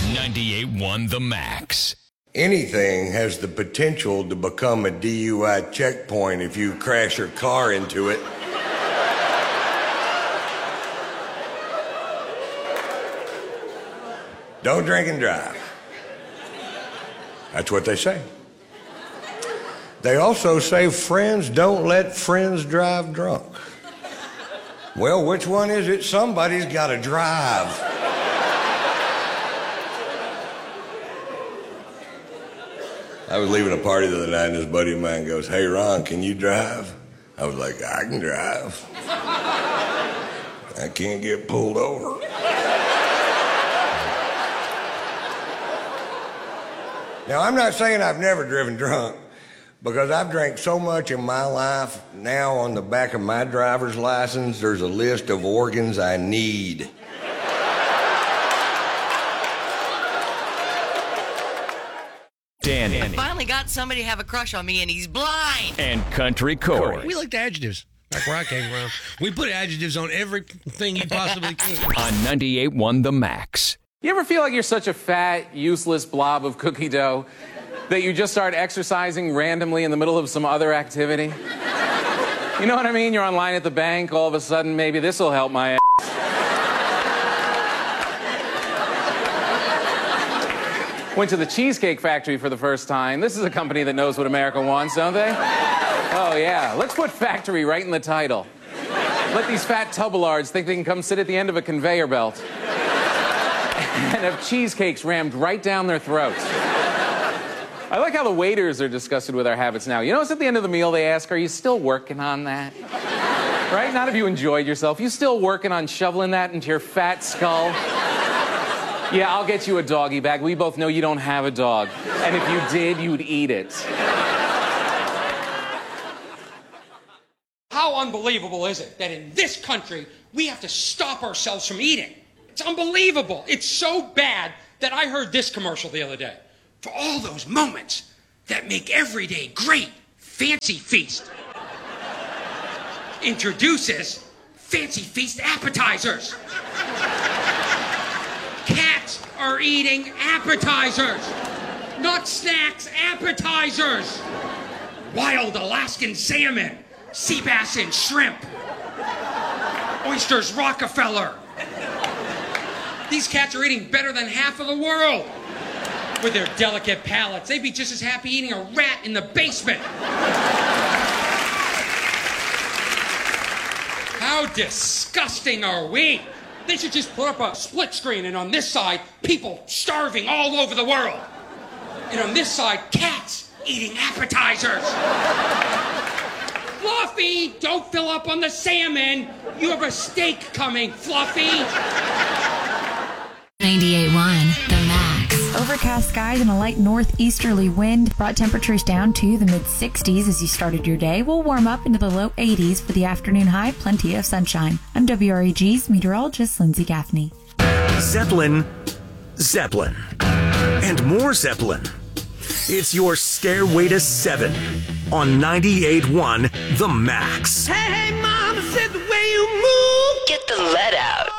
98.1 The Max. Anything has the potential to become a DUI checkpoint if you crash your car into it. Don't drink and drive. That's what they say. They also say friends don't let friends drive drunk. Well, which one is it? Somebody's got to drive. I was leaving a party the other night and this buddy of mine goes, "Hey, Ron, can you drive?" I was like, "I can drive. I can't get pulled over." Now, I'm not saying I've never driven drunk, because I've drank so much in my life. Now on the back of my driver's license, there's a list of organs I need. Danny. I finally got somebody to have a crush on me, and he's blind. And Country Corey. We like the adjectives. Back where I came from, we put adjectives on everything you possibly could. On 98.1 The Max. You ever feel like you're such a fat, useless blob of cookie dough that you just start exercising randomly in the middle of some other activity? You know what I mean? You're online at the bank, all of a sudden, maybe this will help my ass. Went to the Cheesecake Factory for the first time. This is a company that knows what America wants, don't they? Oh, yeah. Let's put factory right in the title. Let these fat tubelards think they can come sit at the end of a conveyor belt and have cheesecakes rammed right down their throats. I like how the waiters are disgusted with our habits now. You notice at the end of the meal they ask, "Are you still working on that?" Right? Not if you enjoyed yourself. You still working on shoveling that into your fat skull? Yeah, I'll get you a doggy bag. We both know you don't have a dog. And if you did, you'd eat it. How unbelievable is it that in this country, we have to stop ourselves from eating? It's unbelievable. It's so bad that I heard this commercial the other day. For all those moments that make every day great, Fancy Feast introduces Fancy Feast appetizers. Cats are eating appetizers, not snacks, appetizers. Wild Alaskan salmon, sea bass and shrimp, oysters Rockefeller. These cats are eating better than half of the world. With their delicate palates, they'd be just as happy eating a rat in the basement. How disgusting are we? They should just put up a split screen, and on this side, people starving all over the world. And on this side, cats eating appetizers. Fluffy, don't fill up on the salmon. You have a steak coming, Fluffy. 98.1 The Max. Overcast skies and a light northeasterly wind brought temperatures down to the mid-60s as you started your day. We'll warm up into the low 80s for the afternoon high. Plenty of sunshine. I'm WREG's meteorologist Lindsay Gaffney. Zeppelin, and more Zeppelin. It's your Stairway to 7 on 98.1 The Max. Hey, mama said the way you move. Get the lead out.